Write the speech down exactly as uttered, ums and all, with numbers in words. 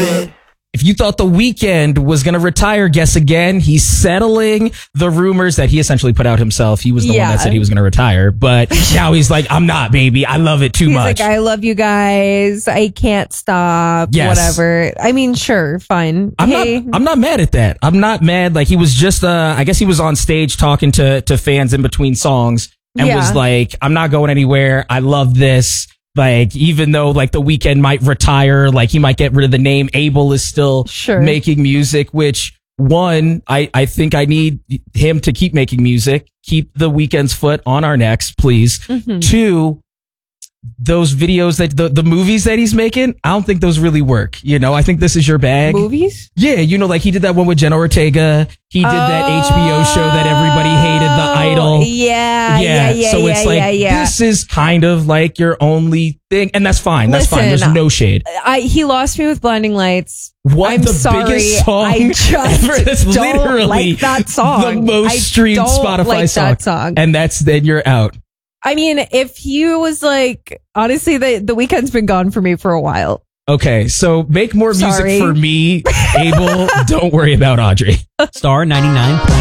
it. If you thought The Weeknd was going to retire, guess again. He's settling the rumors that he essentially put out himself. He was the Yeah. one that said he was going to retire, but now he's like, I'm not, baby. I love it too He's much. like, I love you guys. I can't stop. Yes. Whatever. I mean, sure, fine. I'm hey, not. I'm not mad at that. I'm not mad. Like he was just. Uh, I guess he was on stage talking to to fans in between songs and Yeah. was like, "I'm not going anywhere. I love this." Like even though like The Weeknd might retire, like he might get rid of the name. Abel is still Sure. making music. Which one? I I think I need him to keep making music. Keep The Weeknd's foot on our necks, please. Mm-hmm. Two. Those videos that the, the movies that he's making, I don't think those really work. You know, I think this is your bag. movies? Yeah, you know, like he did that one with Jenna Ortega. He did that H B O show that everybody hated, The Idol. Oh, Yeah, yeah, yeah, so yeah, it's like yeah, yeah. this is kind of like your only thing, and that's fine. That's fine. There's Listen, no shade. I, he lost me with Blinding Lights. What I'm the sorry. biggest song I just ever? It's don't literally like that song. the most I streamed don't Spotify like song. that song. and that's then you're out. I mean, if he was like, honestly, the the Weeknd's been gone for me for a while. Okay, so make more Sorry. music for me, Abel. Don't worry about Audrey. Star ninety-nine point